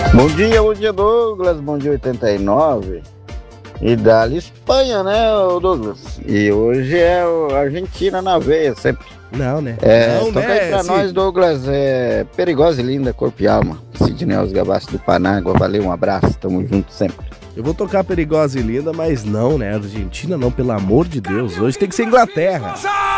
Bom dia Douglas, bom dia 89. E dali Espanha, né, ô Douglas? E hoje é a Argentina na veia, sempre. Não, né? Não, toca aí pra nós, Douglas, Perigosa e Linda, Corpo e Alma. Sidney Os Gabassi do Panágua, valeu, um abraço, tamo junto sempre. Eu vou tocar Perigosa e Linda, mas não, né? Argentina não, pelo amor de Deus. Hoje tem que ser Inglaterra.